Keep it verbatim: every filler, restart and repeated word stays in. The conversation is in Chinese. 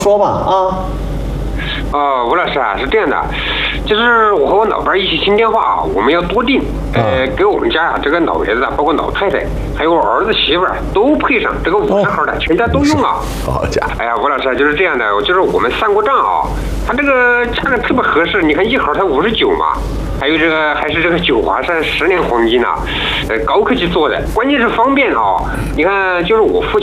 说吧啊。 哦，吴老师啊，是这样的，就是我和我老伴一起听电话啊，我们要多订，呃，给我们家呀、啊、这个老爷子啊，包括老太太，还有我儿子媳妇儿都配上这个五十号的，全家都用啊。 好家伙！ 哎呀，吴老师啊，就是这样的，就是我们算过账啊，它这个价格特别合适，你看一盒才五十九嘛。还有这个还是这个九华山十年黄金呐、啊，呃，高科技做的，关键是方便啊。你看，就是我父亲。